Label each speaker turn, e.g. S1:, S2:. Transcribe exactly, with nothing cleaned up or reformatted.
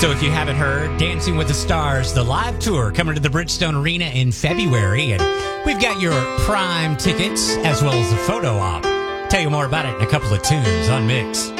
S1: So if you haven't heard, Dancing with the Stars, the live tour coming to the Bridgestone Arena in February. And we've got your prime tickets as well as a photo op. Tell you more about it in a couple of tunes on Mix.